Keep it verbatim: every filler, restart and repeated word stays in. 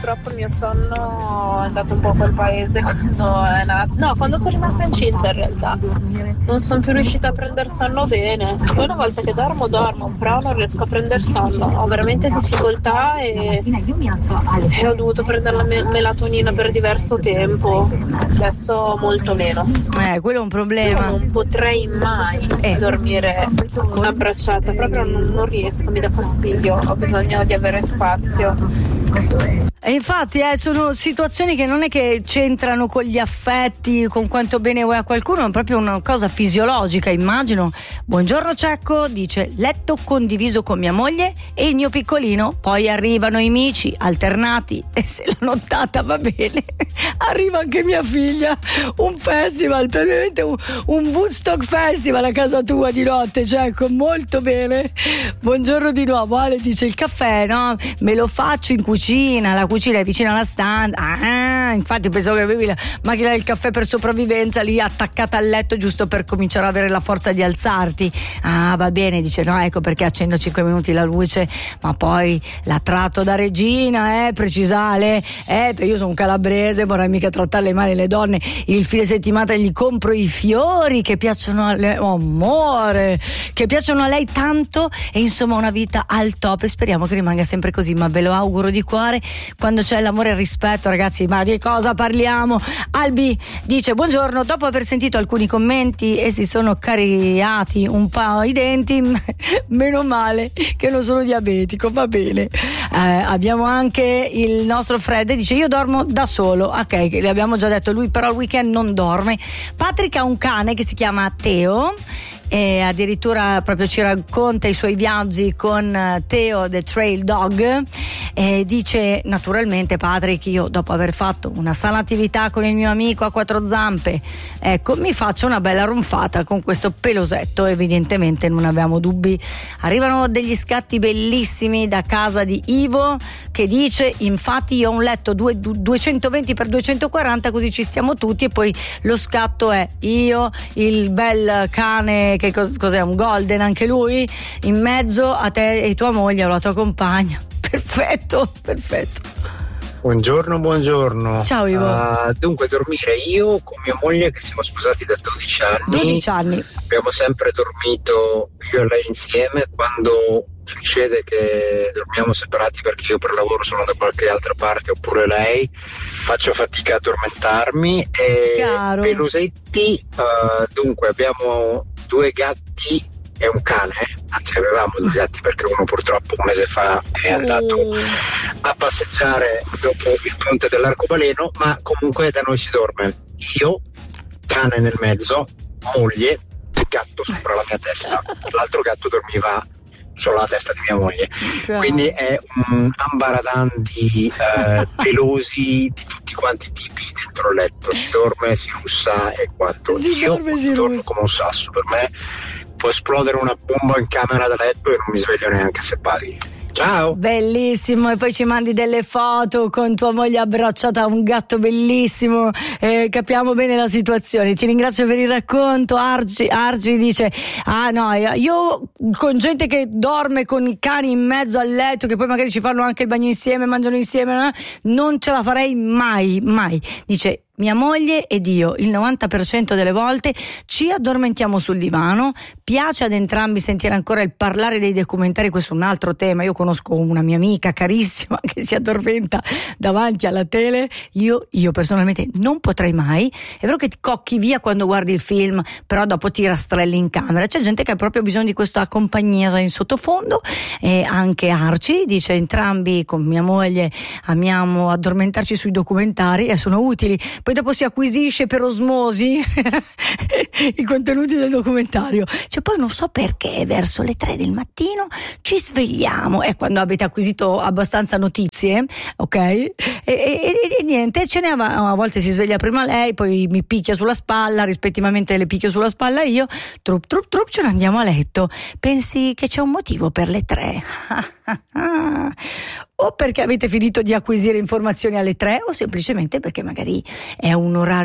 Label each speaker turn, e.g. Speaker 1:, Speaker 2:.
Speaker 1: purtroppo il mio sonno è andato un po' a quel paese quando è nato. No, quando sono rimasta incinta in realtà. Non sono più riuscita a prendere sonno bene. Poi una volta che dormo, dormo, però non riesco a prendere sonno. Ho veramente difficoltà e, e ho dovuto prendere la me- melatonina per diverso tempo. Adesso molto meno.
Speaker 2: Eh, quello è un problema.
Speaker 1: Io non potrei mai eh. dormire abbracciata, proprio non, non riesco, mi dà fastidio, ho bisogno di avere spazio.
Speaker 2: E infatti eh, sono situazioni che non è che c'entrano con gli affetti, con quanto bene vuoi a qualcuno, è proprio una cosa fisiologica, immagino. Buongiorno Cecco, dice letto condiviso con mia moglie e il mio piccolino, poi arrivano i mici alternati e se la nottata va bene arriva anche mia figlia, un festival, praticamente un, un Woodstock Festival a casa tua di notte, Cecco, molto bene. Buongiorno di nuovo. Ale dice il caffè, no? Me lo faccio in cucina, la cucina è vicino alla stanza. Ah, infatti pensavo che avevi la macchina del caffè per sopravvivenza lì attaccata al letto giusto per cominciare ad avere la forza di alzarti. Ah, va bene, dice no, ecco perché accendo cinque minuti la luce, ma poi la tratto da regina, eh, precisale, eh, perché io sono un calabrese, vorrei mica trattare male le donne. Il fine settimana gli compro i fiori che piacciono a lei, oh, amore, che piacciono a lei tanto, e insomma una vita al top, e speriamo che rimanga sempre così, ma ve lo auguro di cuore. Quando c'è l'amore e il rispetto, ragazzi, ma di cosa parliamo? Albi dice buongiorno, dopo aver sentito alcuni commenti e si sono cariati un po' i denti, meno male che non sono diabetico, va bene. Eh, abbiamo anche il nostro Fred, dice io dormo da solo, ok, le abbiamo già detto, lui però il weekend non dorme. Patrick ha un cane che si chiama Teo e addirittura proprio ci racconta i suoi viaggi con Teo the Trail Dog, e dice naturalmente Patrick, io dopo aver fatto una sana attività con il mio amico a quattro zampe, ecco, mi faccio una bella ronfata con questo pelosetto, evidentemente non abbiamo dubbi. Arrivano degli scatti bellissimi da casa di Ivo che dice infatti io ho un letto due, duecentoventi per duecentoquaranta così ci stiamo tutti, e poi lo scatto è io, il bel cane che cos- cos'è, un golden anche lui, in mezzo a te e tua moglie o la tua compagna. Perfetto, perfetto.
Speaker 3: Buongiorno, buongiorno.
Speaker 2: Ciao Ivo.
Speaker 3: Uh, dunque, dormire io con mia moglie, che siamo sposati da dodici anni.
Speaker 2: dodici anni.
Speaker 3: Abbiamo sempre dormito io e lei insieme. Quando succede che dormiamo separati perché io per lavoro sono da qualche altra parte oppure lei, faccio fatica a addormentarmi. E
Speaker 2: Chiaro.
Speaker 3: pelosetti, uh, dunque abbiamo due gatti e un cane, anzi avevamo due gatti perché uno purtroppo un mese fa è andato
Speaker 2: oh.
Speaker 3: a passeggiare dopo il ponte dell'arcobaleno, ma comunque da noi si dorme io, cane nel mezzo, moglie, gatto sopra la mia testa, l'altro gatto dormiva sulla testa di mia moglie, quindi è un ambaradan di eh, pelosi di tutti quanti i tipi dentro il letto, si dorme, si russa e quanto.
Speaker 2: Si
Speaker 3: io
Speaker 2: dorme, si
Speaker 3: dormo
Speaker 2: russa.
Speaker 3: come un sasso, per me può esplodere una bomba in camera da letto e non mi sveglio neanche se pari. Ciao!
Speaker 2: Bellissimo, e poi ci mandi delle foto con tua moglie abbracciata a un gatto bellissimo, eh, capiamo bene la situazione. Ti ringrazio per il racconto. Arci, Arci dice ah no, io con gente che dorme con i cani in mezzo al letto, che poi magari ci fanno anche il bagno insieme, mangiano insieme, non ce la farei mai, mai. Dice mia moglie ed io il novanta per cento delle volte ci addormentiamo sul divano, piace ad entrambi sentire ancora il parlare dei documentari, questo è un altro tema. Io conosco una mia amica carissima che si addormenta davanti alla tele, io, io personalmente non potrei mai. È vero che ti cocchi via quando guardi il film, però dopo ti rastrelli in camera. C'è gente che ha proprio bisogno di questa compagnia in sottofondo, e anche Arci dice entrambi con mia moglie amiamo addormentarci sui documentari e sono utili. Poi dopo si acquisisce per osmosi i contenuti del documentario. Cioè poi non so perché verso le tre del mattino ci svegliamo, e quando avete acquisito abbastanza notizie, ok? E, e, e niente, ce ne va, a volte si sveglia prima lei, poi mi picchia sulla spalla, rispettivamente le picchio sulla spalla io, trup trup trup, ce ne andiamo a letto. Pensi che c'è un motivo per le tre? O perché avete finito di acquisire informazioni alle tre, o semplicemente perché magari è un orario